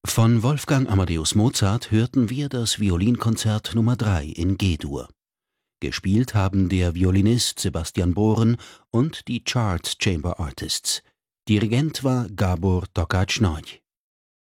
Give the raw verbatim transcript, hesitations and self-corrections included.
Von Wolfgang Amadeus Mozart hörten wir das Violinkonzert Nummer drei in G-Dur. Gespielt haben der Violinist Sebastian Bohren und die Charts Chamber Artists. Dirigent war Gábor Takács Nagy.